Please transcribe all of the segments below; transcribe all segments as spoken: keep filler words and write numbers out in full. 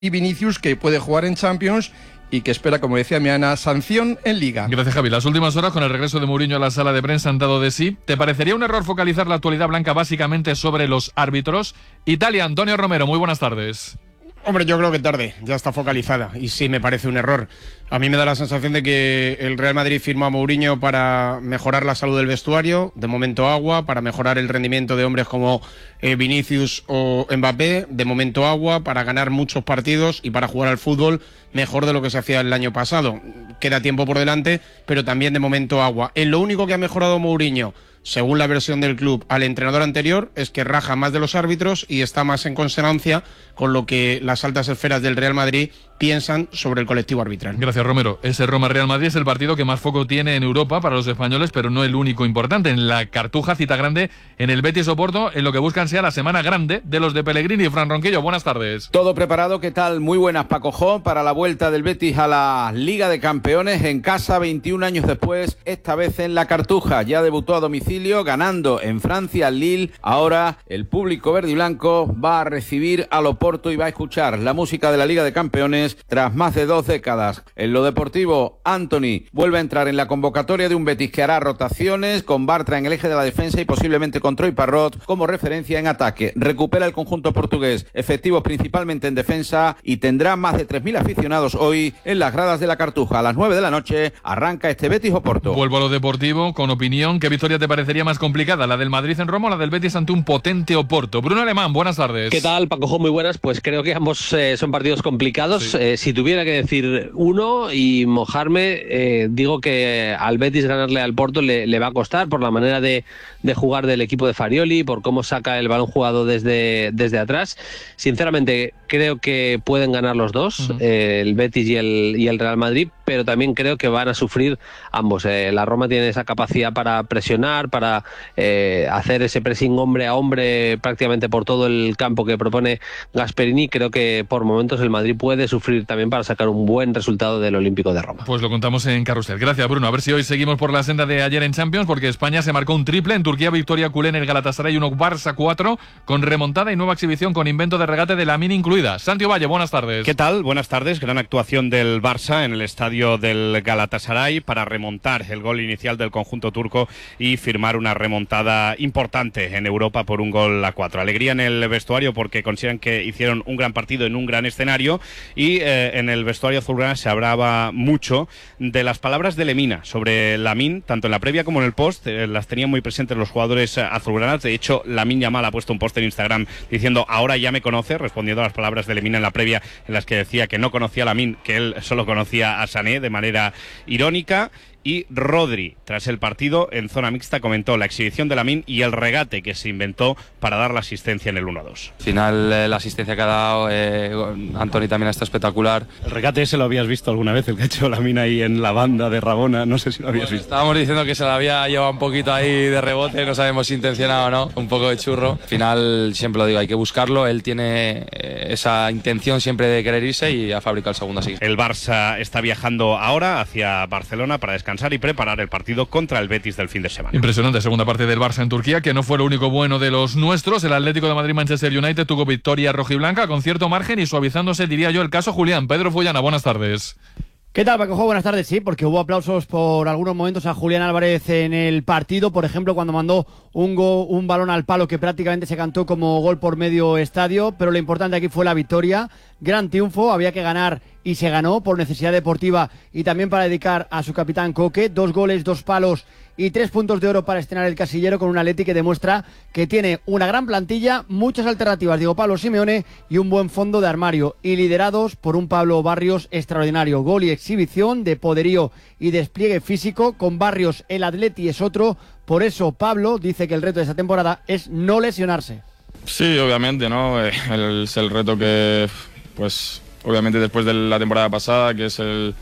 y Vinicius, que puede jugar en Champions y que espera, como decía mi Ana, sanción en Liga. Gracias, Javi. Las últimas horas, con el regreso de Mourinho a la sala de prensa, han dado de sí. ¿Te parecería un error focalizar la actualidad blanca básicamente sobre los árbitros? Italia, Antonio Romero, muy buenas tardes. Hombre, yo creo que tarde, ya está focalizada y sí me parece un error. A mí me da la sensación de que el Real Madrid firmó a Mourinho para mejorar la salud del vestuario, de momento agua, para mejorar el rendimiento de hombres como eh, Vinicius o Mbappé, de momento agua, para ganar muchos partidos y para jugar al fútbol mejor de lo que se hacía el año pasado. Queda tiempo por delante, pero también de momento agua. En lo único que ha mejorado Mourinho, según la versión del club, al entrenador anterior, es que raja más de los árbitros y está más en consonancia con lo que las altas esferas del Real Madrid piensan sobre el colectivo arbitral. Gracias, Romero. Ese Roma-Real Madrid es el partido que más foco tiene en Europa para los españoles, pero no el único importante. En la Cartuja, cita grande en el Betis Oporto, en lo que buscan sea la semana grande de los de Pellegrini. Fran Ronquillo, buenas tardes. Todo preparado, ¿qué tal? Muy buenas, Paco Jó, para la vuelta del Betis a la Liga de Campeones en casa, veintiún años después, esta vez en la Cartuja. Ya debutó a domicilio, ganando en Francia al Lille. Ahora el público verde y blanco va a recibir al Oporto y va a escuchar la música de la Liga de Campeones tras más de dos décadas. En lo deportivo, Anthony vuelve a entrar en la convocatoria de un Betis que hará rotaciones con Bartra en el eje de la defensa y posiblemente con Troy Parrott como referencia en ataque. Recupera el conjunto portugués, efectivos principalmente en defensa, y tendrá más de tres mil aficionados hoy en las gradas de la Cartuja. A las nueve de la noche arranca este Betis Oporto. Vuelvo a lo deportivo con opinión. ¿Qué victoria te parecería más complicada? ¿La del Madrid en Roma o la del Betis ante un potente Oporto? Bruno Alemán, buenas tardes. ¿Qué tal, Paco? Muy buenas. Pues creo que ambos eh, son partidos complicados. Sí. Eh, si tuviera que decir uno y mojarme, eh, digo que al Betis ganarle al Porto le, le va a costar por la manera de, de jugar del equipo de Farioli, por cómo saca el balón jugado desde, desde atrás. Sinceramente, creo que pueden ganar los dos, uh-huh. eh, el Betis y el, y el Real Madrid, pero también creo que van a sufrir ambos. Eh, la Roma tiene esa capacidad para presionar, para eh, hacer ese pressing hombre a hombre prácticamente por todo el campo que propone Gasperini. Creo que por momentos el Madrid puede sufrir también para sacar un buen resultado del Olímpico de Roma. Pues lo contamos en Carrusel. Gracias, Bruno. A ver si hoy seguimos por la senda de ayer en Champions, porque España se marcó un triple. En Turquía, victoria culé en el Galatasaray uno, Barça cuatro, con remontada y nueva exhibición con invento de regate de Lamine incluida. Santi Valle, buenas tardes. ¿Qué tal? Buenas tardes. Gran actuación del Barça en el estadio del Galatasaray para remontar el gol inicial del conjunto turco y firmar una remontada importante en Europa por un gol a cuatro. Alegría en el vestuario porque consideran que hicieron un gran partido en un gran escenario, y eh, en el vestuario azulgrana se hablaba mucho de las palabras de Lemina sobre Lamine, tanto en la previa como en el post. Eh, las tenían muy presentes los jugadores eh, azulgranas. De hecho, Lamine Yamal ha puesto un post en Instagram diciendo ahora ya me conoce, respondiendo a las palabras de Lemina en la previa, en las que decía que no conocía a Lamine, que él solo conocía a Sané, de manera irónica. Y Rodri, tras el partido en zona mixta, comentó la exhibición de Lamine y el regate que se inventó para dar la asistencia en el uno a dos. Al final, eh, la asistencia que ha dado eh, Anthony también está espectacular. ¿El regate ese lo habías visto alguna vez, el que ha hecho Lamine ahí en la banda de Rabona? No sé si lo habías Bueno, visto. Estábamos diciendo que se la había llevado un poquito ahí de rebote, no sabemos si intencionado o no, un poco de churro. Al final, siempre lo digo, hay que buscarlo. Él tiene eh, esa intención siempre de querer irse y ha fabricado el segundo así. El Barça está viajando ahora hacia Barcelona para descansar y preparar el partido contra el Betis del fin de semana. Impresionante segunda parte del Barça en Turquía, que no fue lo único bueno de los nuestros. El Atlético de Madrid-Manchester United tuvo victoria rojiblanca con cierto margen y suavizándose, diría yo, el caso Julián. Pedro Fullana, buenas tardes. ¿Qué tal, Paco? Buenas tardes. Sí, porque hubo aplausos por algunos momentos a Julián Álvarez en el partido, por ejemplo, cuando mandó un, go, un balón al palo que prácticamente se cantó como gol por medio estadio, pero lo importante aquí fue la victoria. Gran triunfo, había que ganar y se ganó por necesidad deportiva y también para dedicar a su capitán Coque. Dos goles, dos palos y tres puntos de oro para estrenar el casillero con un Atleti que demuestra que tiene una gran plantilla, muchas alternativas, Diego Pablo Simeone, y un buen fondo de armario, y liderados por un Pablo Barrios extraordinario. Gol y exhibición de poderío y despliegue físico. Con Barrios el Atleti es otro, por eso Pablo dice que el reto de esta temporada es no lesionarse. Sí, obviamente, ¿no? Es el reto que, pues, obviamente después de la temporada pasada, que es el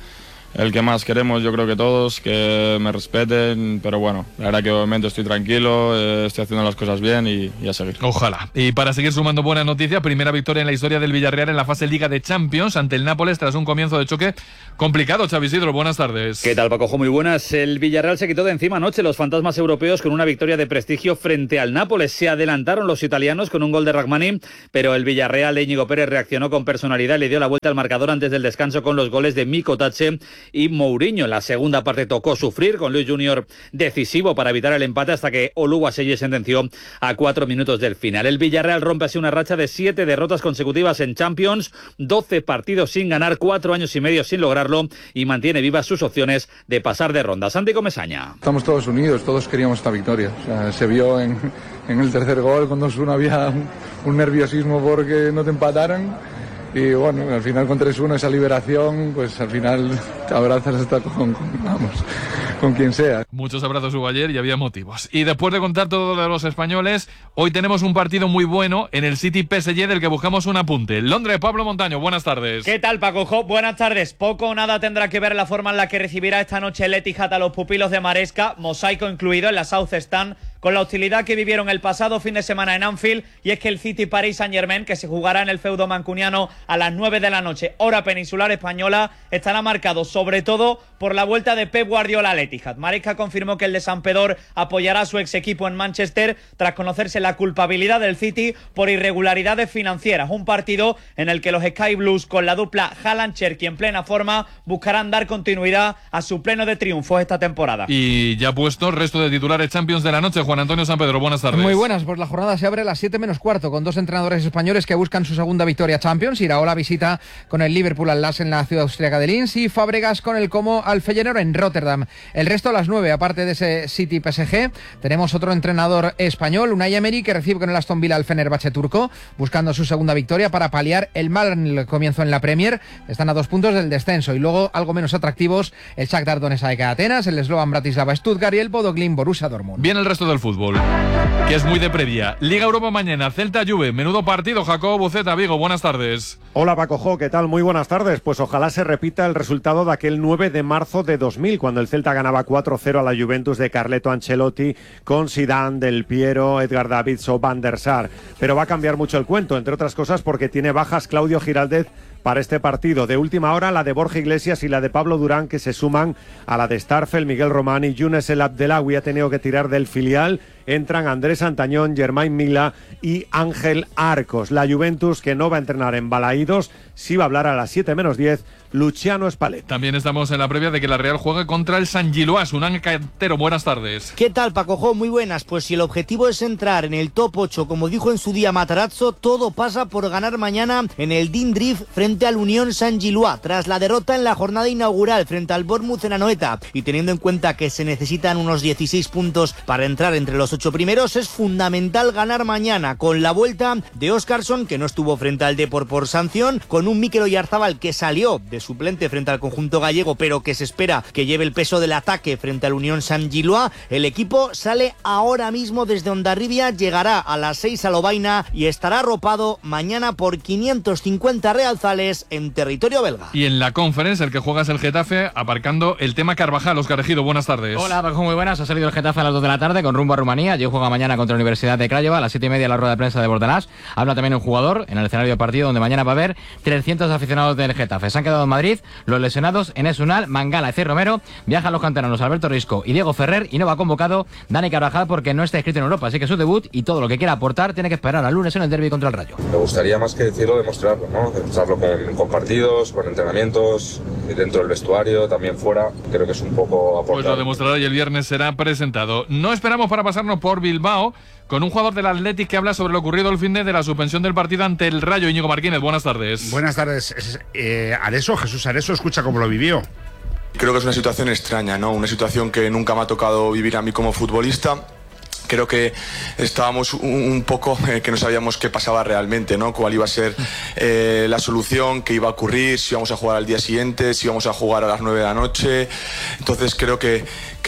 el que más queremos, yo creo que todos, que me respeten, pero bueno, la verdad que obviamente estoy tranquilo, eh, estoy haciendo las cosas bien y, y a seguir. Ojalá. Y para seguir sumando buenas noticias, primera victoria en la historia del Villarreal en la fase Liga de Champions ante el Nápoles tras un comienzo de choque complicado. Xavi Isidro, buenas tardes. ¿Qué tal, Paco? Muy buenas. El Villarreal se quitó de encima anoche los fantasmas europeos con una victoria de prestigio frente al Nápoles. Se adelantaron los italianos con un gol de Rachmani, pero el Villarreal de Íñigo Pérez reaccionó con personalidad y le dio la vuelta al marcador antes del descanso con los goles de Miko Tache y Mourinho. En la segunda parte tocó sufrir con Luis Junior decisivo para evitar el empate hasta que Oluwaseye sentenció a cuatro minutos del final. El Villarreal rompe así una racha de siete derrotas consecutivas en Champions, doce partidos sin ganar, cuatro años y medio sin lograrlo y mantiene vivas sus opciones de pasar de ronda. Santi Comesaña. Estamos todos unidos, todos queríamos esta victoria. O sea, se vio en, en el tercer gol, con dos uno había un, un nerviosismo porque no te empataran. Y bueno, al final con tres uno esa liberación, pues al final te abrazas hasta con, con, vamos, con quien sea. Muchos abrazos hubo ayer y había motivos. Y después de contar todo lo de los españoles, hoy tenemos un partido muy bueno en el City P S G del que buscamos un apunte. Londres, Pablo Montaño, buenas tardes. ¿Qué tal, Paco Jo? Buenas tardes. Poco o nada tendrá que ver la forma en la que recibirá esta noche el Etihad a los pupilos de Maresca, mosaico incluido en la South Stand, con la hostilidad que vivieron el pasado fin de semana en Anfield, y es que el City Paris Saint-Germain, que se jugará en el feudo mancuniano a las nueve de la noche, hora peninsular española, estará marcado sobre todo por la vuelta de Pep Guardiola al Etihad. Maresca confirmó que el de Sampedor apoyará a su ex equipo en Manchester tras conocerse la culpabilidad del City por irregularidades financieras. Un partido en el que los Sky Blues, con la dupla Haaland-Cherki en plena forma, buscarán dar continuidad a su pleno de triunfos esta temporada. Y ya puesto el resto de titulares Champions de la noche. Juan Antonio Sampedro, buenas tardes. Muy buenas, pues la jornada se abre a las siete menos cuarto con dos entrenadores españoles que buscan su segunda victoria Champions. Iraola visita con el Liverpool al Lask en la ciudad austríaca de Linz y Fábregas con el Como al Feyenoord en Rotterdam. El resto a las nueve, aparte de ese City P S G, tenemos otro entrenador español, Unai Emery, que recibe con el Aston Villa al Fenerbahce turco, buscando su segunda victoria para paliar el mal comienzo en la Premier. Están a dos puntos del descenso. Y luego, algo menos atractivos, el Shakhtar Donetsk de Atenas, el Slovan Bratislava Stuttgart y el Bodo Glimt Borussia Dortmund. Bien el resto del fútbol, que es muy de previa. Liga Europa mañana, Celta Juve, menudo partido. Jacobo Buceta, Vigo, buenas tardes. Hola Paco Jo, ¿qué tal? Muy buenas tardes. Pues ojalá se repita el resultado de aquel nueve de marzo de dos mil, cuando el Celta ganaba cuatro cero a la Juventus de Carleto Ancelotti, con Zidane, Del Piero, Edgar Davids o Van der Sar. Pero va a cambiar mucho el cuento, entre otras cosas porque tiene bajas Claudio Giraldez para este partido. De última hora, la de Borja Iglesias y la de Pablo Durán, que se suman a la de Starfel, Miguel Román y Younes El Abdelawi. Ha tenido que tirar del filial. Entran Andrés Antañón, Germain Mila y Ángel Arcos. La Juventus, que no va a entrenar en Balaídos, sí va a hablar a las siete menos diez Luciano Spalletti. También estamos en la previa de que la Real juegue contra el San Giloás. Unán Cantero, buenas tardes. ¿Qué tal, Paco Jo? Muy buenas. Pues si el objetivo es entrar en el top ocho, como dijo en su día Matarazzo, todo pasa por ganar mañana en el Dean Drift frente al Unión San Giloás, tras la derrota en la jornada inaugural frente al Bournemouth en Anoeta, y teniendo en cuenta que se necesitan unos dieciséis puntos para entrar entre los ocho primeros, es fundamental ganar mañana, con la vuelta de Óscarson, que no estuvo frente al Depor por sanción, con un Mikel Oyarzabal que salió de suplente frente al conjunto gallego, pero que se espera que lleve el peso del ataque frente al Unión San Giloás. El equipo sale ahora mismo desde Hondarribia, llegará a las seis a Lovaina y estará arropado mañana por quinientos cincuenta realzales en territorio belga. Y en la Conference, el que juega es el Getafe, aparcando el tema Carvajal. Óscar Ejido, buenas tardes. Hola, Paco, muy buenas. Ha salido el Getafe a las dos de la tarde con rumbo a Rumanía. Yo juega mañana contra la Universidad de Craiova a las siete y media, la rueda de prensa de Bordalás. Habla también un jugador en el escenario del partido, donde mañana va a haber trescientos aficionados del Getafe. Se han quedado en Madrid los lesionados Enes Unal, Mangala y C. Romero. Viajan los canteranos Alberto Risco y Diego Ferrer, y no va convocado Dani Carvajal porque no está inscrito en Europa, así que su debut y todo lo que quiera aportar tiene que esperar al lunes en el derbi contra el Rayo. Me gustaría, más que decirlo, demostrarlo, ¿no? Demostrarlo con, con partidos, con entrenamientos, dentro del vestuario, también fuera. Creo que es un poco aportar. Pues lo demostrará y el viernes será presentado. No esperamos para pasarnos por Bilbao con un jugador del Athletic que habla sobre lo ocurrido el fin de, de la suspensión del partido ante el Rayo. Íñigo Martínez, buenas tardes. Buenas tardes. Eh, Areso, Jesús Areso, escucha cómo lo vivió. Creo que es una situación extraña, ¿no? Una situación que nunca me ha tocado vivir a mí como futbolista. Creo que estábamos un, un poco eh, que no sabíamos qué pasaba realmente, ¿no? Cuál iba a ser eh, la solución, qué iba a ocurrir, si íbamos a jugar al día siguiente, si íbamos a jugar a las nueve de la noche. Entonces creo que, que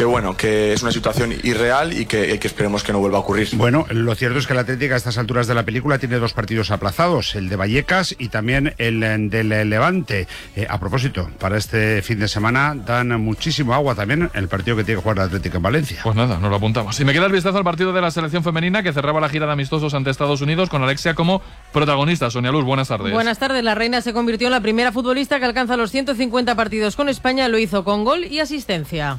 que bueno, que es una situación irreal y que, y que esperemos que no vuelva a ocurrir. Bueno, lo cierto es que el Atlético a estas alturas de la película tiene dos partidos aplazados, el de Vallecas y también el del Levante. Eh, a propósito, para este fin de semana dan muchísimo agua también el partido que tiene que jugar el Atlético en Valencia. Pues nada, nos lo apuntamos. Y me queda el vistazo al partido de la selección femenina que cerraba la gira de amistosos ante Estados Unidos con Alexia como protagonista. Sonia Luz, buenas tardes. Buenas tardes. La reina se convirtió en la primera futbolista que alcanza los ciento cincuenta partidos con España. Lo hizo con gol y asistencia.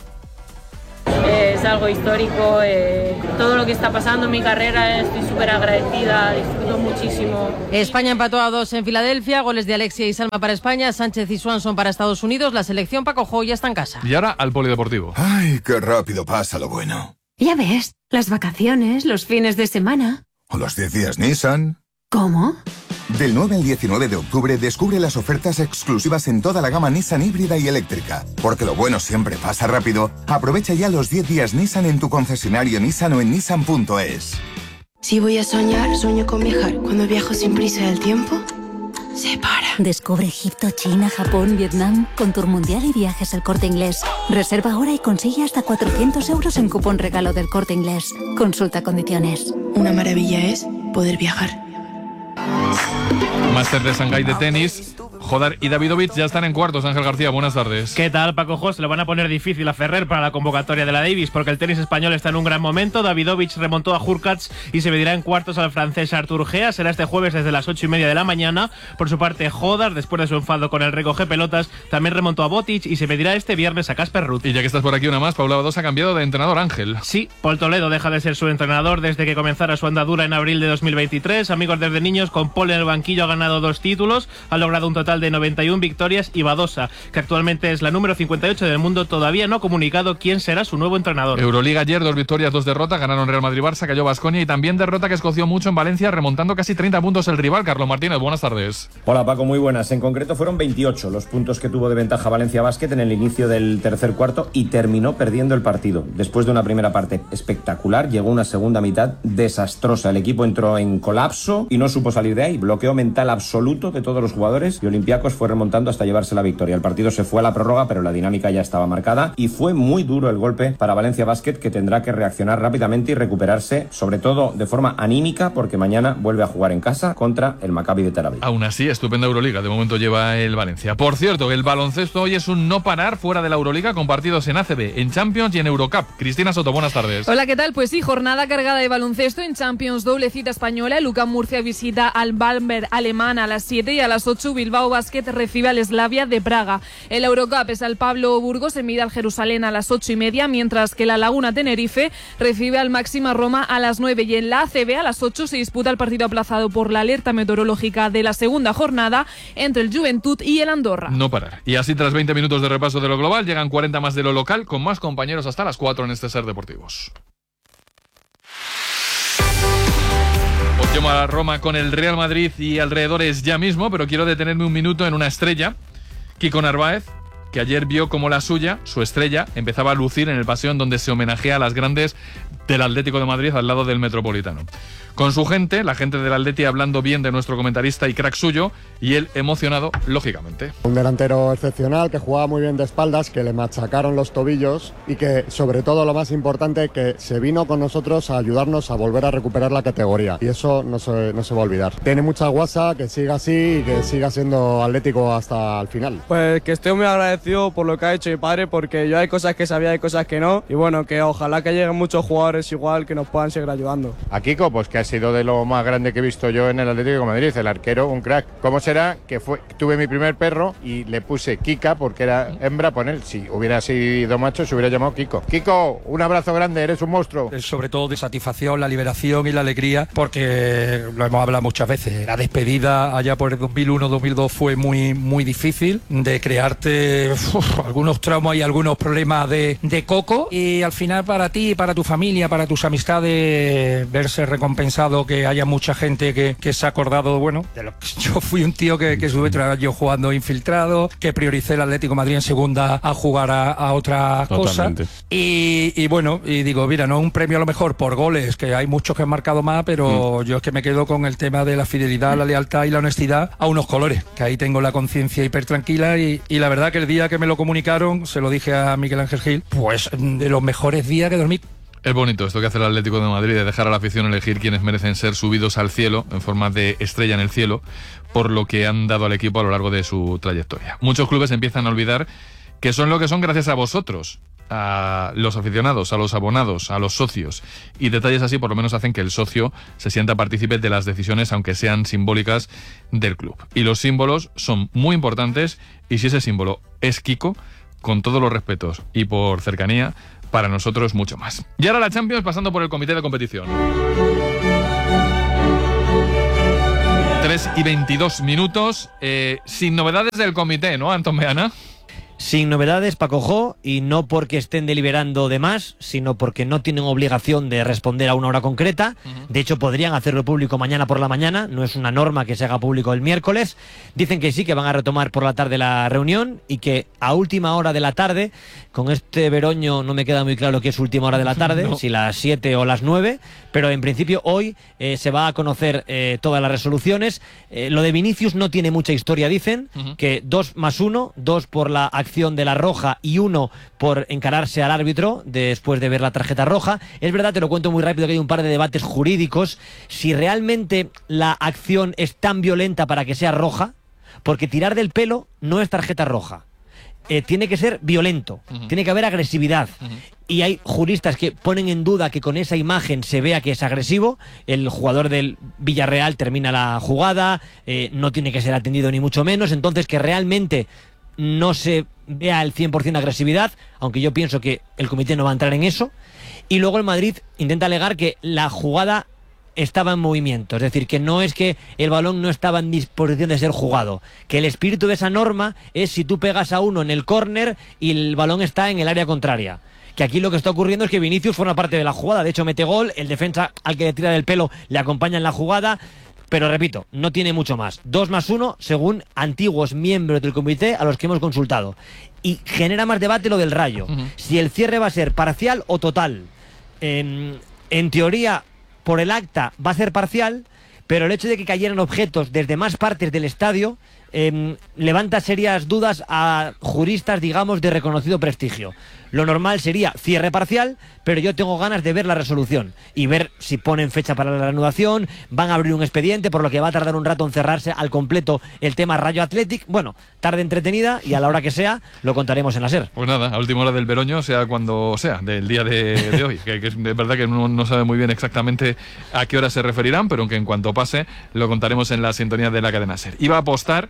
Es algo histórico, eh, todo lo que está pasando en mi carrera, estoy súper agradecida, disfruto muchísimo. España empató a dos en Filadelfia, goles de Alexia y Salma para España, Sánchez y Swanson para Estados Unidos, la selección Paco ya está en casa. Y ahora al polideportivo. Ay, qué rápido pasa lo bueno. Ya ves, las vacaciones, los fines de semana. O los diez días Nissan. ¿Cómo? Del nueve al diecinueve de octubre descubre las ofertas exclusivas en toda la gama Nissan híbrida y eléctrica. Porque lo bueno siempre pasa rápido. Aprovecha ya los diez días Nissan en tu concesionario Nissan o en nissan punto es. Si voy a soñar, sueño con viajar. Cuando viajo sin prisa del tiempo, se para. Descubre Egipto, China, Japón, Vietnam con Tour Mundial y Viajes El Corte Inglés. Reserva ahora y consigue hasta cuatrocientos euros en cupón regalo del Corte Inglés. Consulta condiciones. Una maravilla es poder viajar. Máster de Shanghái de tenis. Jodar y Davidovich ya están en cuartos. Ángel García, buenas tardes. ¿Qué tal, Paco Jos? Se lo van a poner difícil a Ferrer para la convocatoria de la Davis, porque el tenis español está en un gran momento. Davidovich remontó a Hurkacz y se medirá en cuartos al francés Artur Gea. Será este jueves desde las ocho y media de la mañana. Por su parte, Jodar, después de su enfado con el recoge pelotas, también remontó a Botic y se medirá este viernes a Casper Ruud. Y ya que estás por aquí una más, Paula Badosa ha cambiado de entrenador, Ángel. Sí, Paul Toledo deja de ser su entrenador desde que comenzara su andadura en abril de dos mil veintitrés. Amigos desde niños, con Paul en el banquillo ha ganado dos títulos, ha logrado un total de noventa y una victorias y Badosa, que actualmente es la número cincuenta y ocho del mundo, todavía no ha comunicado quién será su nuevo entrenador. Euroliga ayer, dos victorias, dos derrotas, ganaron Real Madrid-Barça, cayó Baskonia y también derrota que escoció mucho en Valencia, remontando casi treinta puntos el rival. Carlos Martínez, buenas tardes. Hola Paco, muy buenas. En concreto fueron veintiocho los puntos que tuvo de ventaja Valencia Basket en el inicio del tercer cuarto y terminó perdiendo el partido. Después de una primera parte espectacular, llegó una segunda mitad desastrosa. El equipo entró en colapso y no supo salir de ahí. Bloqueo mental absoluto de todos los jugadores y Olympiacos fue remontando hasta llevarse la victoria. El partido se fue a la prórroga, pero la dinámica ya estaba marcada y fue muy duro el golpe para Valencia Basket, que tendrá que reaccionar rápidamente y recuperarse, sobre todo de forma anímica, porque mañana vuelve a jugar en casa contra el Maccabi de Tel Aviv. Aún así, estupenda Euroliga, de momento lleva el Valencia. Por cierto, el baloncesto hoy es un no parar fuera de la Euroliga, con partidos en A C B, en Champions y en Eurocup. Cristina Soto, buenas tardes. Hola, ¿qué tal? Pues sí, jornada cargada de baloncesto en Champions, doble cita española. El U C A M Murcia visita al Bamberg alemán a las siete y a las ocho Bilbao Basket recibe al Slavia de Praga. El Eurocup es al Pablo Burgos, se mide al Jerusalén a las ocho y media, mientras que la Laguna Tenerife recibe al Máxima Roma a las nueve. Y en la A C B a las ocho se disputa el partido aplazado por la alerta meteorológica de la segunda jornada entre el Juventud y el Andorra. No parar. Y así, tras veinte minutos de repaso de lo global, llegan cuarenta más de lo local, con más compañeros hasta las cuatro en este Ser Deportivos. Os llamo a Roma con el Real Madrid y alrededores ya mismo, pero quiero detenerme un minuto en una estrella, Kiko Narváez, que ayer vio como la suya, su estrella, empezaba a lucir en el paseo en donde se homenajea a las grandes del Atlético de Madrid al lado del Metropolitano. Con su gente, la gente del Atleti hablando bien de nuestro comentarista y crack suyo, y él emocionado, lógicamente. Un delantero excepcional que jugaba muy bien de espaldas, que le machacaron los tobillos y que, sobre todo lo más importante, que se vino con nosotros a ayudarnos a volver a recuperar la categoría. Y eso no se, no se va a olvidar. Tiene mucha guasa, que siga así y que siga siendo Atlético hasta el final. Pues que estoy muy agradecido por lo que ha hecho mi padre, porque yo hay cosas que sabía y cosas que no. Y bueno, que ojalá que lleguen muchos jugadores igual que nos puedan seguir ayudando. A Kiko, pues que ha sido de lo más grande que he visto yo en el Atlético de Madrid, el arquero, un crack. ¿Cómo será que fue, tuve mi primer perro y le puse Kika porque era hembra? Por él, si hubiera sido macho se hubiera llamado Kiko. Kiko, un abrazo grande, eres un monstruo. Sobre todo de satisfacción, la liberación y la alegría, porque lo hemos hablado muchas veces. La despedida allá por el dos mil uno dos mil dos fue muy, muy difícil, de crearte uf, algunos traumas y algunos problemas de, de coco, y al final para ti y para tu familia compañía, para tus amistades, verse recompensado, que haya mucha gente que, que se ha acordado, bueno, de lo que yo fui un tío que, que estuve yo jugando infiltrado, que prioricé el Atlético de Madrid en segunda a jugar a, a otra cosa. Y, y bueno, y digo, mira, no un premio a lo mejor por goles, que hay muchos que han marcado más, pero mm. yo es que me quedo con el tema de la fidelidad, la lealtad y la honestidad a unos colores, que ahí tengo la conciencia hiper tranquila y, y la verdad que el día que me lo comunicaron, se lo dije a Miguel Ángel Gil, pues de los mejores días que dormí. Es bonito esto que hace el Atlético de Madrid, de dejar a la afición elegir quienes merecen ser subidos al cielo, en forma de estrella en el cielo, por lo que han dado al equipo a lo largo de su trayectoria. Muchos clubes empiezan a olvidar que son lo que son gracias a vosotros, a los aficionados, a los abonados, a los socios. Y detalles así por lo menos hacen que el socio se sienta partícipe de las decisiones, aunque sean simbólicas, del club. Y los símbolos son muy importantes, y si ese símbolo es Kiko, con todos los respetos y por cercanía, para nosotros mucho más. Y ahora la Champions, pasando por el comité de competición. tres y veintidós minutos, eh, sin novedades del comité, ¿no, Antón Meana? Sin novedades, Paco Jo, y no porque estén deliberando de más, sino porque no tienen obligación de responder a una hora concreta. Uh-huh. De hecho, podrían hacerlo público mañana por la mañana, no es una norma que se haga público el miércoles. Dicen que sí, que van a retomar por la tarde la reunión y que a última hora de la tarde, con este veroño no me queda muy claro qué es última hora de la tarde, no. si las siete o las nueve, pero en principio hoy eh, se va a conocer eh, todas las resoluciones. Eh, lo de Vinicius no tiene mucha historia, dicen, uh-huh. que dos más uno, dos por la acción de la roja y uno por encararse al árbitro después de ver la tarjeta roja. Es verdad, te lo cuento muy rápido, que hay un par de debates jurídicos. Si realmente la acción es tan violenta para que sea roja, porque tirar del pelo no es tarjeta roja. Eh, tiene que ser violento, uh-huh. tiene que haber agresividad. Uh-huh. Y hay juristas que ponen en duda que con esa imagen se vea que es agresivo. El jugador del Villarreal termina la jugada, eh, no tiene que ser atendido ni mucho menos, entonces que realmente no se vea el cien por ciento de agresividad, aunque yo pienso que el comité no va a entrar en eso. Y luego el Madrid intenta alegar que la jugada estaba en movimiento, es decir, que no es que el balón no estaba en disposición de ser jugado, que el espíritu de esa norma es si tú pegas a uno en el córner y el balón está en el área contraria. Que aquí lo que está ocurriendo es que Vinicius forma parte de la jugada, de hecho mete gol, el defensa al que le tira del pelo le acompaña en la jugada. Pero repito, no tiene mucho más. Dos más uno, según antiguos miembros del comité a los que hemos consultado. Y genera más debate lo del Rayo. Uh-huh. Si el cierre va a ser parcial o total. En, en teoría, por el acta va a ser parcial, pero el hecho de que cayeran objetos desde más partes del estadio eh, levanta serias dudas a juristas, digamos, de reconocido prestigio. Lo normal sería cierre parcial, pero yo tengo ganas de ver la resolución y ver si ponen fecha para la reanudación, van a abrir un expediente, por lo que va a tardar un rato en cerrarse al completo el tema Rayo Athletic. Bueno, tarde entretenida y a la hora que sea lo contaremos en la SER. Pues nada, a última hora del veroño, sea cuando sea, del día de, de hoy, que, que es verdad que uno no sabe muy bien exactamente a qué hora se referirán, pero que en cuanto pase lo contaremos en la sintonía de la cadena SER. Iba a apostar...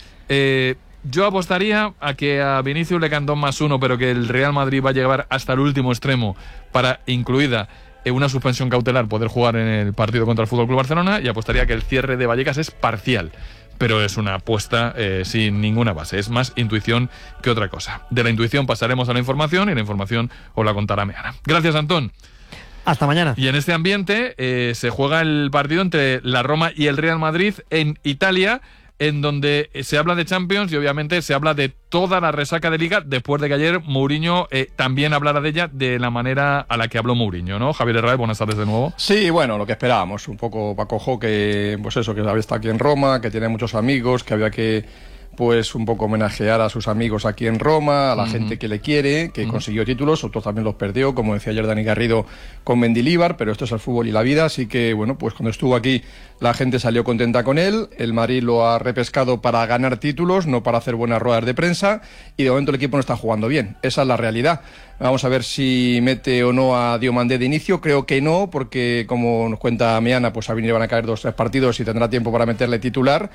Eh, Yo apostaría a que a Vinicius le cantó más uno, pero que el Real Madrid va a llegar hasta el último extremo para, incluida una suspensión cautelar, poder jugar en el partido contra el F C Barcelona, y apostaría que el cierre de Vallecas es parcial. Pero es una apuesta eh, sin ninguna base, es más intuición que otra cosa. De la intuición pasaremos a la información y la información os la contará Meana. Gracias, Antón. Hasta mañana. Y en este ambiente eh, se juega el partido entre la Roma y el Real Madrid en Italia, en donde se habla de Champions y obviamente se habla de toda la resaca de Liga, después de que ayer Mourinho eh, también hablara de ella de la manera a la que habló Mourinho, ¿no? Javier Herrera, buenas tardes de nuevo. Sí, bueno, lo que esperábamos, un poco Paco Jo, que pues eso, que había estado aquí en Roma, que tiene muchos amigos, que había que pues un poco homenajear a sus amigos aquí en Roma, a la uh-huh. gente que le quiere, que uh-huh. consiguió títulos, otros también los perdió, como decía ayer Dani Garrido con Mendilibar, pero esto es el fútbol y la vida, así que bueno, pues cuando estuvo aquí la gente salió contenta con él, el Madrid lo ha repescado para ganar títulos, no para hacer buenas ruedas de prensa, y de momento el equipo no está jugando bien, esa es la realidad. Vamos a ver si mete o no a Diomandé de inicio, creo que no, porque como nos cuenta Meana, pues a Vini van a caer dos o tres partidos y tendrá tiempo para meterle titular,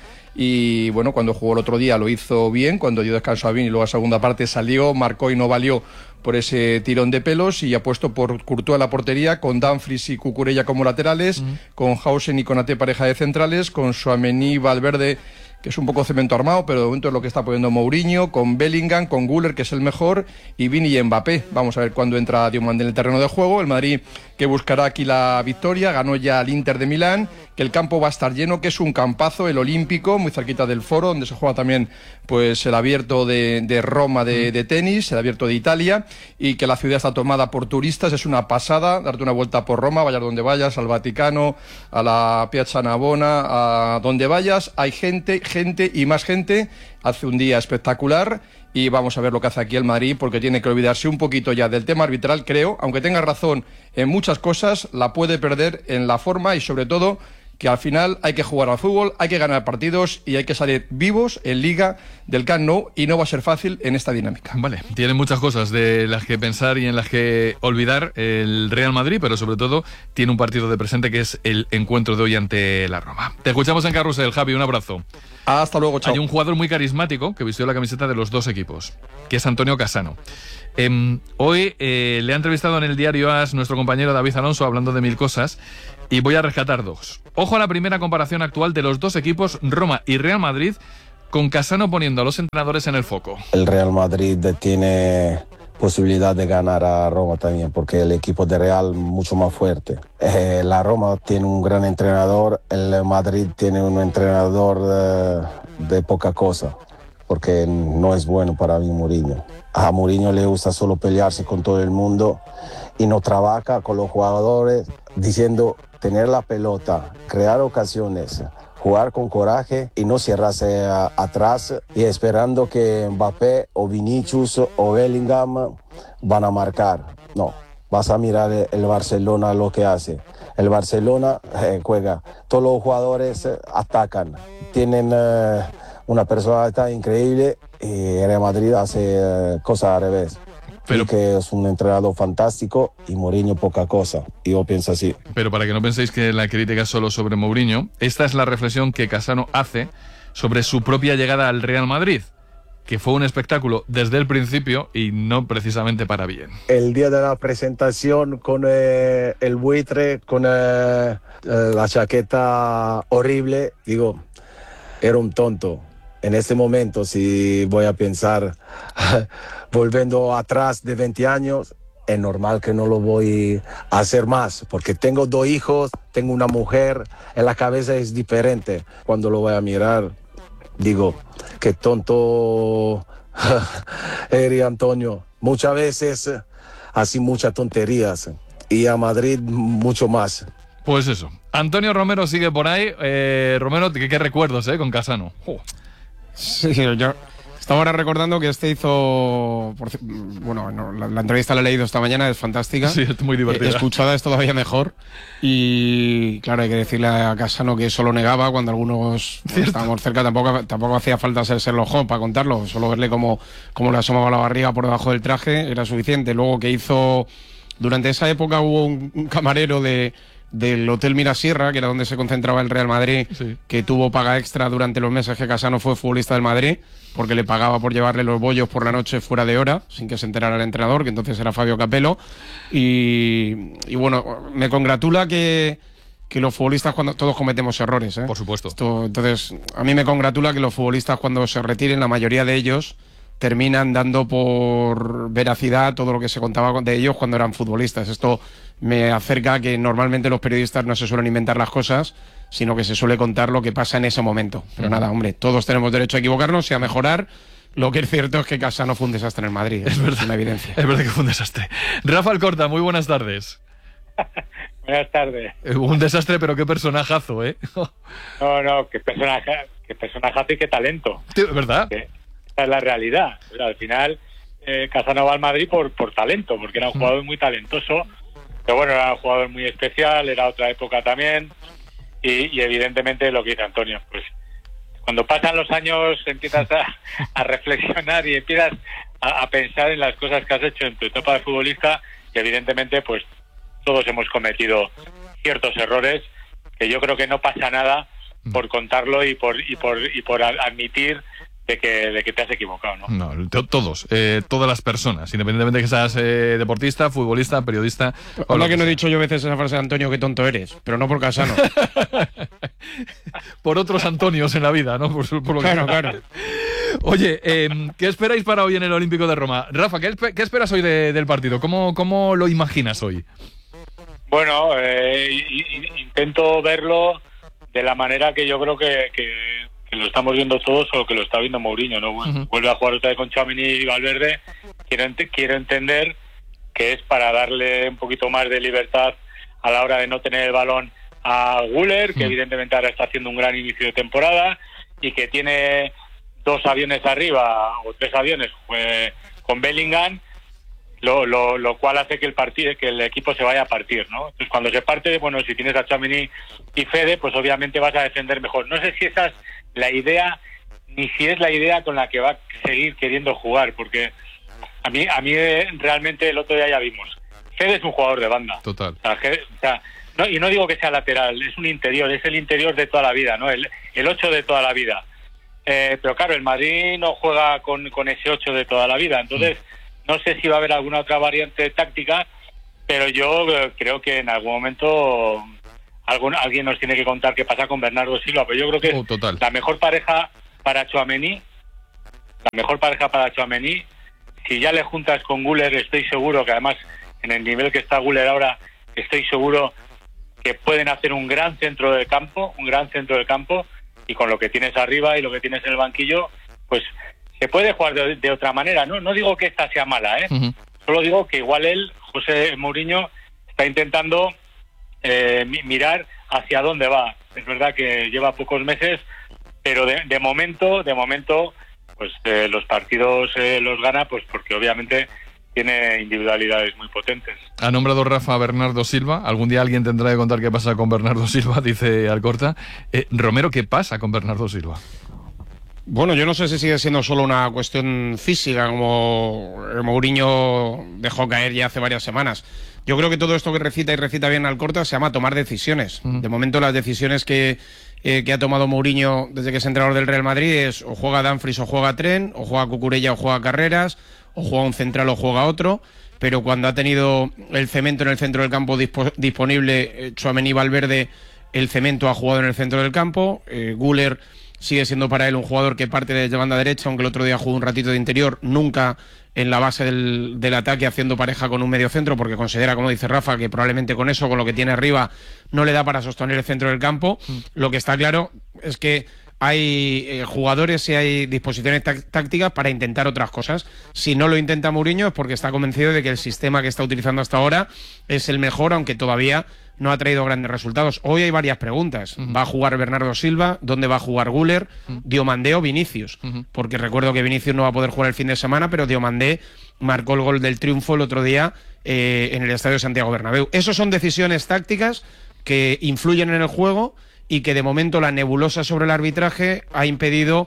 y bueno, cuando jugó el otro día lo hizo bien, cuando dio descanso a Vini y luego a segunda parte salió, marcó y no valió por ese tirón de pelos, y ha puesto por Courtois a la portería, con Dumfries y Cucurella como laterales, uh-huh. con Hausen y Konaté pareja de centrales, con Tchouaméni, Valverde que es un poco cemento armado, pero de momento es lo que está poniendo Mourinho, con Bellingham, con Güler, que es el mejor, y Vini y Mbappé. Vamos a ver cuándo entra Diomande en el terreno de juego. El Madrid, que buscará aquí la victoria, ganó ya al Inter de Milán, que el campo va a estar lleno, que es un campazo, el Olímpico, muy cerquita del Foro, donde se juega también pues el abierto de, de Roma de, de tenis, el abierto de Italia, y que la ciudad está tomada por turistas. Es una pasada darte una vuelta por Roma, vayas donde vayas, al Vaticano, a la Piazza Navona, a donde vayas, hay gente, gente y más gente. Hace un día espectacular y vamos a ver lo que hace aquí el Madrid, porque tiene que olvidarse un poquito ya del tema arbitral, creo, aunque tenga razón en muchas cosas, la puede perder en la forma y sobre todo que al final hay que jugar al fútbol, hay que ganar partidos y hay que salir vivos en Liga del Camp Nou, y no va a ser fácil en esta dinámica. Vale, tiene muchas cosas de las que pensar y en las que olvidar el Real Madrid, pero sobre todo tiene un partido de presente que es el encuentro de hoy ante la Roma. Te escuchamos en Carrusel, Javi, un abrazo. Hasta luego, chao. Hay un jugador muy carismático que vistió la camiseta de los dos equipos, que es Antonio Cassano. Eh, hoy eh, le ha entrevistado en el diario AS nuestro compañero David Alonso, hablando de mil cosas, y voy a rescatar dos. Ojo a la primera comparación actual de los dos equipos, Roma y Real Madrid, con Cassano poniendo a los entrenadores en el foco. El Real Madrid tiene posibilidad de ganar a Roma también, porque el equipo de Real mucho más fuerte. Eh, la Roma tiene un gran entrenador, el Madrid tiene un entrenador de, de poca cosa, porque no es bueno para mí Mourinho. A Mourinho le gusta solo pelearse con todo el mundo y no trabaja con los jugadores diciendo tener la pelota, crear ocasiones, jugar con coraje y no cerrarse a, atrás y esperando que Mbappé o Vinicius o Bellingham van a marcar. No, vas a mirar el, el Barcelona lo que hace. El Barcelona eh, juega, todos los jugadores eh, atacan, tienen eh, una personalidad increíble, y Real Madrid hace eh, cosas al revés. Pero que es un entrenador fantástico y Mourinho poca cosa. Y yo pienso así. Pero para que no penséis que la crítica es solo sobre Mourinho, esta es la reflexión que Cassano hace sobre su propia llegada al Real Madrid, que fue un espectáculo desde el principio y no precisamente para bien. El día de la presentación con eh, el buitre, con eh, la chaqueta horrible, digo, era un tonto. En este momento, si voy a pensar, volviendo atrás de veinte años, es normal que no lo voy a hacer más, porque tengo dos hijos, tengo una mujer, en la cabeza es diferente. Cuando lo voy a mirar, digo, qué tonto eres, Antonio. Muchas veces, así muchas tonterías, y a Madrid mucho más. Pues eso, Antonio Romero sigue por ahí. Eh, Romero, ¿qué, qué recuerdos eh, con Cassano? Oh. Sí, yo estaba ahora recordando que este hizo, por, bueno, no, la, la entrevista la he leído esta mañana, es fantástica. Sí, es muy divertida. Escuchada es todavía mejor. Y claro, hay que decirle a Cassano que eso lo negaba cuando algunos bueno, estábamos cerca, tampoco, tampoco hacía falta ser Sherlock Holmes para contarlo, solo verle cómo, cómo le asomaba la barriga por debajo del traje era suficiente. Luego que hizo, durante esa época hubo un, un camarero de... del Hotel Mirasierra, que era donde se concentraba el Real Madrid, sí, que tuvo paga extra durante los meses que Cassano fue futbolista del Madrid, porque le pagaba por llevarle los bollos por la noche fuera de hora, sin que se enterara el entrenador, que entonces era Fabio Capello. Y, y bueno, me congratula que, que los futbolistas, cuando todos cometemos errores, ¿eh? Por supuesto. Esto, entonces, a mí me congratula que los futbolistas, cuando se retiren, la mayoría de ellos terminan dando por veracidad todo lo que se contaba de ellos cuando eran futbolistas. Esto me acerca a que normalmente los periodistas no se suelen inventar las cosas, sino que se suele contar lo que pasa en ese momento. Pero uh-huh. nada, hombre, todos tenemos derecho a equivocarnos y a mejorar. Lo que es cierto es que Cassano fue un desastre en el Madrid. Es, verdad, es una evidencia. Es verdad que fue un desastre. Rafa Alcorta, muy buenas tardes. Buenas tardes. Un desastre, pero qué personajazo, ¿eh? No, no, qué personaje, qué personajazo y qué talento. Sí, ¿verdad? Que esa es la realidad. Pero al final, eh, Cassano va al Madrid por, por talento, porque era un jugador muy talentoso. Pero bueno, era un jugador muy especial, era otra época también. Y, y evidentemente lo que dice Antonio, pues cuando pasan los años empiezas a, a reflexionar y empiezas a, a pensar en las cosas que has hecho en tu etapa de futbolista, y evidentemente pues todos hemos cometido ciertos errores, que yo creo que no pasa nada por contarlo y por y por y por admitir de que, de que te has equivocado, ¿no? No, to- todos, eh, todas las personas, independientemente de que seas eh, deportista, futbolista, periodista. o Hola, lo que no he sea. dicho yo veces esa frase de Antonio, qué tonto eres, pero no por Casano. Por otros Antonios en la vida, ¿no? Por, su- por lo que Claro, sea. claro. Oye, eh, ¿qué esperáis para hoy en el Olímpico de Roma? Rafa, ¿qué, espe- qué esperas hoy de- del partido? ¿Cómo, ¿Cómo lo imaginas hoy? Bueno, eh, y- y- intento verlo de la manera que yo creo que, que, que lo estamos viendo todos o que lo está viendo Mourinho, ¿no? Uh-huh. Vuelve a jugar otra vez con Tchouaméni y Valverde. Quiero, ent- quiero entender que es para darle un poquito más de libertad a la hora de no tener el balón a Güler, que evidentemente ahora está haciendo un gran inicio de temporada y que tiene dos aviones arriba o tres aviones eh, con Bellingham, lo, lo, lo cual hace que el partido, que el equipo se vaya a partir, ¿no? Entonces cuando se parte, bueno, si tienes a Tchouaméni y Fede, pues obviamente vas a defender mejor. No sé si esa es la idea, ni si es la idea con la que va a seguir queriendo jugar, porque a mí, a mí eh, realmente el otro día ya vimos. Fede es un jugador de banda. Total. O sea, Fede- o sea, no, y no digo que sea lateral, es un interior, es el interior de toda la vida, ¿no? El, el ocho de toda la vida. Eh, pero claro, el Madrid no juega con, con ese ocho de toda la vida, entonces no sé si va a haber alguna otra variante táctica, pero yo eh, creo que en algún momento algún, alguien nos tiene que contar qué pasa con Bernardo Silva, pero yo creo que Oh, total. la mejor pareja para Tchouaméni, la mejor pareja para Tchouaméni, si ya le juntas con Güler, estoy seguro que además en el nivel que está Güler ahora, estoy seguro que pueden hacer un gran centro del campo, un gran centro del campo, y con lo que tienes arriba y lo que tienes en el banquillo, pues se puede jugar de, de otra manera. No no digo que esta sea mala, ¿eh? Uh-huh. Solo digo que igual él, José Mourinho, está intentando eh, mi- mirar hacia dónde va. Es verdad que lleva pocos meses, pero de, de momento, de momento, pues eh, los partidos eh, los gana, pues porque obviamente tiene individualidades muy potentes. Ha nombrado Rafa a Bernardo Silva. Algún día alguien tendrá que contar qué pasa con Bernardo Silva, dice Alcorta. Eh, Romero, ¿qué pasa con Bernardo Silva? Bueno, yo no sé si sigue siendo solo una cuestión física, como Mourinho dejó caer ya hace varias semanas. Yo creo que todo esto que recita y recita bien Alcorta se llama tomar decisiones. Uh-huh. De momento las decisiones que, eh, que ha tomado Mourinho desde que es entrenador del Real Madrid es o juega Dumfries o juega Trent, o juega Cucurella o juega Carreras, o juega un central o juega otro. Pero cuando ha tenido el cemento en el centro del campo dispo- disponible, eh, Tchouaméni, Valverde, el cemento ha jugado en el centro del campo. Eh, Güler sigue siendo para él un jugador que parte desde banda derecha, aunque el otro día jugó un ratito de interior, nunca en la base del, del ataque haciendo pareja con un mediocentro, porque considera, como dice Rafa, que probablemente con eso, con lo que tiene arriba, no le da para sostener el centro del campo. Mm. Lo que está claro es que hay eh, jugadores y hay disposiciones tá- tácticas para intentar otras cosas. Si no lo intenta Mourinho es porque está convencido de que el sistema que está utilizando hasta ahora es el mejor, aunque todavía no ha traído grandes resultados. Hoy hay varias preguntas. Uh-huh. ¿Va a jugar Bernardo Silva? ¿Dónde va a jugar Güler? Uh-huh. ¿Diomandé o Vinicius? Uh-huh. Porque recuerdo que Vinicius no va a poder jugar el fin de semana, pero Diomandé marcó el gol del triunfo el otro día eh, en el Estadio Santiago Bernabéu. Esas son decisiones tácticas que influyen en el juego y que de momento la nebulosa sobre el arbitraje ha impedido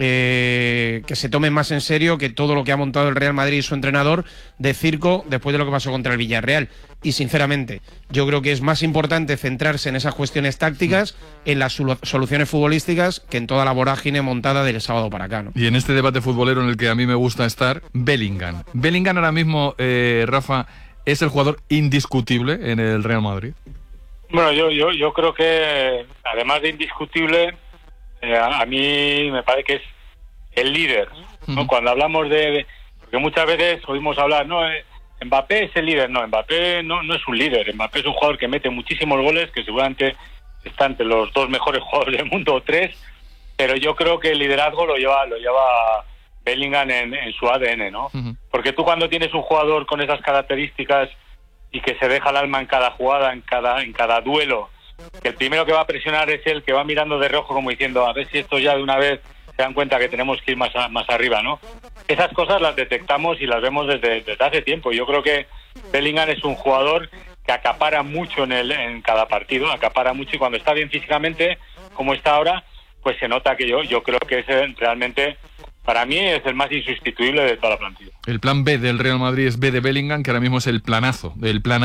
eh, que se tome más en serio que todo lo que ha montado el Real Madrid y su entrenador de circo después de lo que pasó contra el Villarreal. Y sinceramente, yo creo que es más importante centrarse en esas cuestiones tácticas, en las soluciones futbolísticas, que en toda la vorágine montada del sábado para acá, ¿no? Y en este debate futbolero en el que a mí me gusta estar, Bellingham. Bellingham ahora mismo, eh, Rafa, es el jugador indiscutible en el Real Madrid. Bueno, yo yo yo creo que, además de indiscutible, eh, a, a mí me parece que es el líder, ¿no? Uh-huh. Cuando hablamos de, de... Porque muchas veces oímos hablar, no, eh, Mbappé es el líder. No, Mbappé no, no es un líder. Mbappé es un jugador que mete muchísimos goles, que seguramente está entre los dos mejores jugadores del mundo, o tres, pero yo creo que el liderazgo lo lleva lo lleva Bellingham en, en su A D N, ¿no? Uh-huh. Porque tú cuando tienes un jugador con esas características y que se deja el alma en cada jugada, en cada en cada duelo, que el primero que va a presionar es el que va mirando de reojo como diciendo a ver si esto ya de una vez se dan cuenta que tenemos que ir más a, más arriba, ¿no? Esas cosas las detectamos y las vemos desde, desde hace tiempo. Yo creo que Bellingham es un jugador que acapara mucho en el en cada partido, acapara mucho, y cuando está bien físicamente, como está ahora, pues se nota que yo yo creo que es realmente, para mí, es el más insustituible de toda la plantilla. El plan B del Real Madrid es B de Bellingham, que ahora mismo es el planazo. El plan A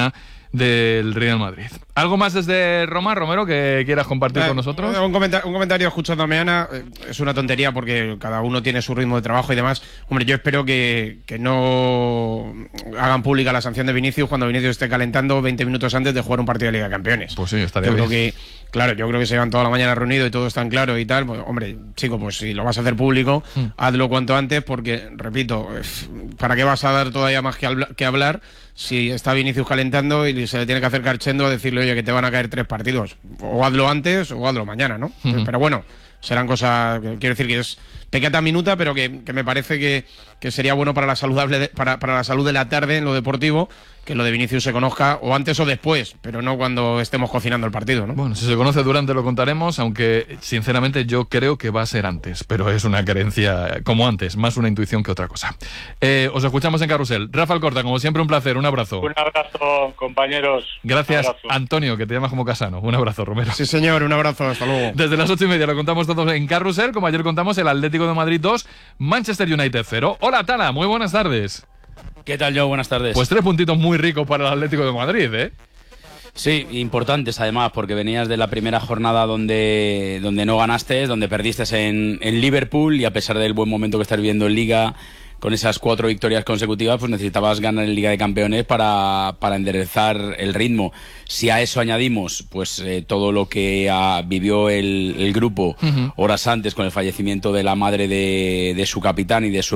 del Real Madrid. ¿Algo más desde Roma, Romero, que quieras compartir eh, con nosotros? Un, comenta un comentario escuchándome, Ana, eh, es una tontería porque cada uno tiene su ritmo de trabajo y demás. Hombre, yo espero que, que no hagan pública la sanción de Vinicius cuando Vinicius esté calentando veinte minutos antes de jugar un partido de Liga de Campeones. Pues sí, estaría yo bien. Creo que, claro, yo creo que se llevan toda la mañana reunidos y todo está en claro y tal. Pues, hombre, chico, pues si lo vas a hacer público, mm. hazlo cuanto antes porque, repito, ¿para qué vas a dar todavía más que, habla que hablar si está Vinicius calentando y se le tiene que acercar Chendo a decirle, oye, que te van a caer tres partidos? O hazlo antes o hazlo mañana, ¿no? Uh-huh. Pero bueno, serán cosas, quiero decir que es pequeña minuta, pero que, que me parece que, que sería bueno para la, saludable, para, para la salud de la tarde en lo deportivo, que lo de Vinicius se conozca o antes o después, pero no cuando estemos cocinando el partido, ¿no? Bueno, si se conoce durante lo contaremos, aunque sinceramente yo creo que va a ser antes, pero es una creencia como antes, más una intuición que otra cosa. Eh, os escuchamos en Carrusel. Rafa Alcorta, como siempre, un placer, un abrazo. Un abrazo, compañeros. Gracias, abrazo. Antonio, que te llamas como Casano. Un abrazo, Romero. Sí, señor, un abrazo, hasta luego. Desde las ocho y media lo contamos todos en Carrusel, como ayer contamos el Atlético de Madrid dos, Manchester United cero. Hola, Tala, muy buenas tardes. ¿Qué tal, Joe? Buenas tardes. Pues tres puntitos muy ricos para el Atlético de Madrid, ¿eh? Sí, importantes además, porque venías de la primera jornada donde, donde no ganaste, donde perdiste en, en Liverpool y a pesar del buen momento que estás viviendo en Liga, con esas cuatro victorias consecutivas, pues necesitabas ganar en Liga de Campeones para, para enderezar el ritmo. Si a eso añadimos pues eh, todo lo que ah, vivió el, el grupo uh-huh. horas antes con el fallecimiento de la madre de, de su capitán y de su